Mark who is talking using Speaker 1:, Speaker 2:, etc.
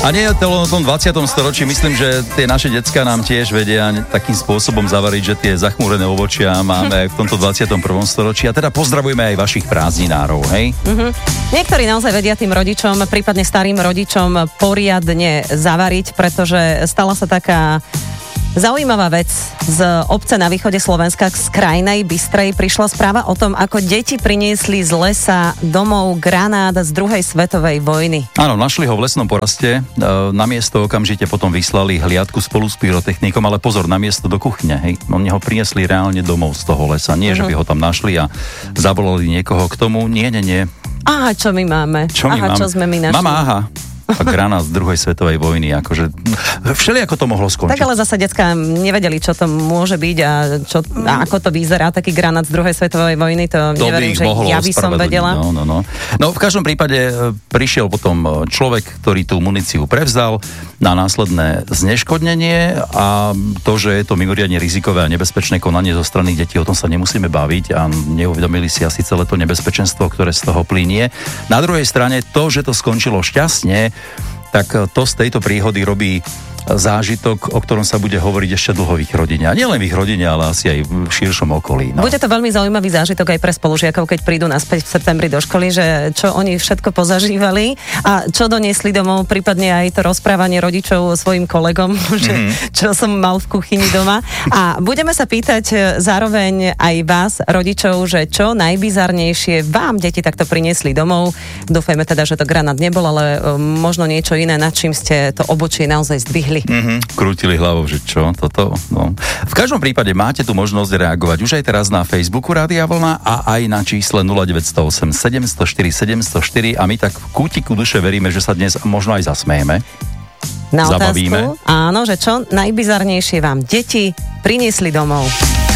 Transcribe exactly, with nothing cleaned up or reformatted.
Speaker 1: A nie je to len v tom dvadsiatom storočí, myslím, že tie naše decká nám tiež vedia takým spôsobom zavariť, že tie zachmúrené ovočia máme v tomto dvadsiatom prvom storočí. A teda pozdravujeme aj vašich prázdninárov, hej?
Speaker 2: Mm-hmm. Niektorí naozaj vedia tým rodičom, prípadne starým rodičom poriadne zavariť, pretože stala sa taká zaujímavá vec. Z obce na východe Slovenska z Krajnej Bystrej prišla správa o tom, ako deti priniesli z lesa domov granát z druhej svetovej vojny.
Speaker 1: Áno, našli ho v lesnom poraste. Na miesto okamžite potom vyslali hliadku spolu s pyrotechnikom, ale pozor, na miesto do kuchyne. Hej. Oni ho priniesli reálne domov z toho lesa. Nie, uh-huh. že by ho tam našli a zavolali niekoho k tomu. Nie, nie, nie.
Speaker 2: Aha, čo my máme?
Speaker 1: Čo my
Speaker 2: aha,
Speaker 1: máme?
Speaker 2: čo sme my našli?
Speaker 1: Mama, aha. A granát z druhej svetovej vojny, akože všelijako to mohlo skončiť.
Speaker 2: Tak ale zase decká nevedeli, čo to môže byť a, čo, a ako to vyzerá, taký granát z druhej svetovej vojny, to, to neverím, že ja by som vedela.
Speaker 1: No, no, no. no v každom prípade prišiel potom človek, ktorý tú muníciu prevzal na následné zneškodnenie a to, že je to mimoriadne rizikové a nebezpečné konanie zo strany detí, o tom sa nemusíme baviť a neuvedomili si asi celé to nebezpečenstvo, ktoré z toho plynie. Na druhej strane to, že to skončilo šťastne, tak to z tejto príhody robí zážitok, o ktorom sa bude hovoriť ešte dlho v ich rodine. A nielen v ich rodine, ale asi aj v širšom okolí. No.
Speaker 2: Bude to veľmi zaujímavý zážitok aj pre spolužiakov, keď prídu naspäť v septembri do školy, že čo oni všetko pozažívali a čo doniesli domov, prípadne aj to rozprávanie rodičov svojim kolegom, že mm-hmm. čo som mal v kuchyni doma. A budeme sa pýtať zároveň aj vás, rodičov, že čo najbizarnejšie vám deti takto priniesli domov. Dúfajme teda, že to granát nebol, ale možno niečo iné, nad čím ste to obočie naozaj zdvihli.
Speaker 1: Mm-hmm. Krútili hlavou, že čo, toto. No. V každom prípade máte tu možnosť reagovať už aj teraz na Facebooku Rádia Vlna a aj na čísle nula deväť nula osem sedem nula štyri sedem nula štyri a my tak v kútiku duše veríme, že sa dnes možno aj zasmejeme.
Speaker 2: Na
Speaker 1: Zabavíme.
Speaker 2: otázku, áno, že čo najbizarnejšie vám deti priniesli domov.